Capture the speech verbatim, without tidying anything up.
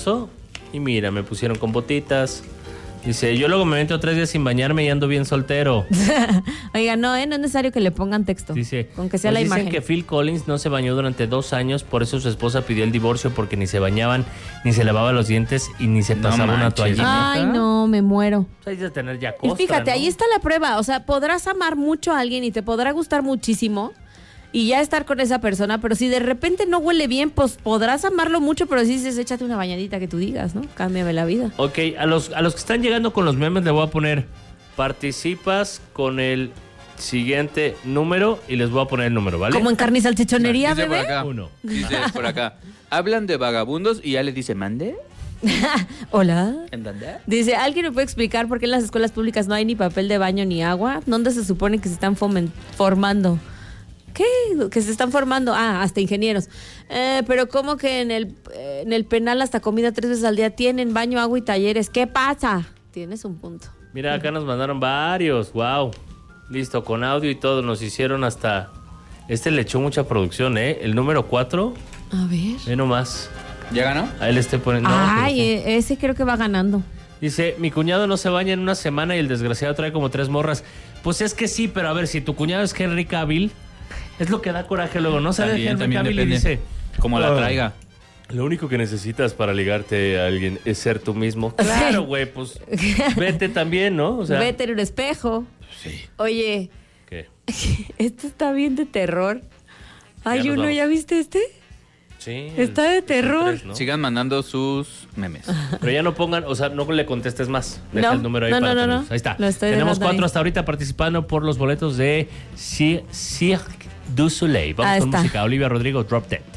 marzo y mira, me pusieron con botitas. Dice, yo luego me meto tres días sin bañarme y ando bien soltero. Oiga, no, ¿eh? No es necesario que le pongan texto. Dice, con que sea pues la dicen imagen. que Phil Collins no se bañó durante dos años, por eso su esposa pidió el divorcio porque ni se bañaban, ni se lavaba los dientes y ni se No pasaba una manches. toallita. Ay, no, me muero. O sea, hay que tener ya Y costra, fíjate, ¿no? ahí está la prueba. O sea, podrás amar mucho a alguien y te podrá gustar muchísimo y ya estar con esa persona, pero si de repente no huele bien, pues podrás amarlo mucho, pero si dices, échate una bañadita que tú digas, ¿no? Cámbiame la vida. Ok, a los, a los que están llegando con los memes le voy a poner, participas con el siguiente número y les voy a poner el número, ¿vale? Como en carne y salchichonería, Dice por bebé. acá. Uno. Dice por acá. Hablan de vagabundos y ya les dice, ¿mande? Hola. ¿En dónde? Dice, ¿alguien me puede explicar por qué en las escuelas públicas no hay ni papel de baño ni agua? ¿Dónde se supone que se están fomen- formando? ¿Qué? Que se están formando. Ah, hasta ingenieros. Eh, pero ¿cómo que en el, eh, en el penal hasta comida tres veces al día tienen baño, agua y talleres? ¿Qué pasa? Tienes un punto. Mira, acá nos mandaron varios, wow. Listo, con audio y todo, nos hicieron hasta... Este le echó mucha producción, ¿eh? El número cuatro, A ver. ve nomás. ¿Ya ganó? A él esté poniendo... no, Ay, pero- eh, ese creo que va ganando. Dice, mi cuñado no se baña en una semana y el desgraciado trae como tres morras. Pues es que sí, pero a ver, si tu cuñado es Henry Cavill, es lo que da coraje luego. No sale También, Henry también Cavill y depende. dice... Como la "Ah, traiga. Lo único que necesitas para ligarte a alguien es ser tú mismo. Claro, güey, pues vete también, ¿no? O sea, Vete en un espejo. Sí. Oye, ¿qué? esto está bien de terror. Hay Ya nos uno, vamos. ¿ya viste este? Sí. Está de el- terror. el tres, ¿no? Sigan mandando sus memes. Pero ya no pongan, o sea, no le contestes más. Deja No, el número ahí no, para no, no, tenerlos. no. Ahí está. Lo estoy Tenemos dejando cuatro ahí. hasta ahorita participando por los boletos de Cir- Cirque du Soleil. Vamos Ahí con está. música. Olivia Rodrigo, Drop Dead.